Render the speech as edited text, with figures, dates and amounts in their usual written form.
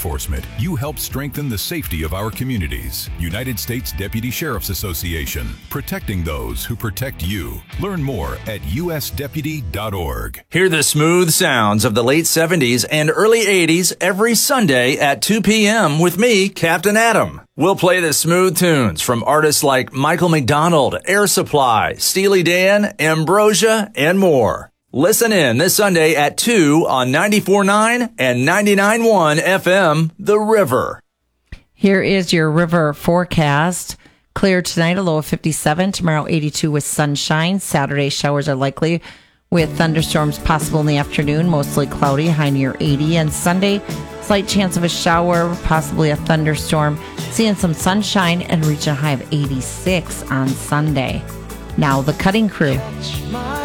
enforcement, you help strengthen the safety of our communities. United States Deputy Sheriff's Association, protecting those who protect you. Learn more at usdeputy.org. Hear the smooth sounds of the late 70s and early 80s every Sunday at 2 p.m. with me, Captain Adam. We'll play the smooth tunes from artists like Michael McDonald, Air Supply, Steely Dan, Ambrosia, and more. Listen in this Sunday at 2 on 94.9 and 99.1 FM, The River. Here is your river forecast. Clear tonight, a low of 57. Tomorrow, 82 with sunshine. Saturday, showers are likely with thunderstorms possible in the afternoon. Mostly cloudy, high near 80. And Sunday, slight chance of a shower, possibly a thunderstorm. Seeing some sunshine and reaching a high of 86 on Sunday. Now, the Cutting Crew.